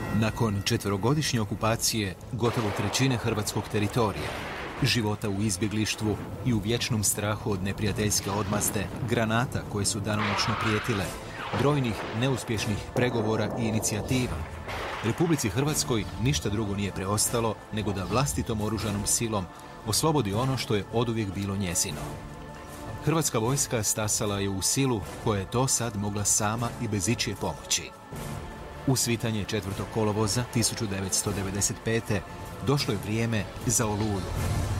Nakon 4-godišnje okupacije gotovo trećine hrvatskog teritorija, života u izbjeglištvu i u vječnom strahu od neprijateljske odmazde, granata koje su danonoćno prijetile, brojnih neuspješnih pregovora i inicijativa, Republici Hrvatskoj ništa drugo nije preostalo nego da vlastitom oružanom silom oslobodi ono što je oduvijek bilo njezino. Hrvatska vojska stasala je u silu koja je to sad mogla sama i bez ičije pomoći. U svitanje 4. kolovoza 1995. došlo je vrijeme za Oluju.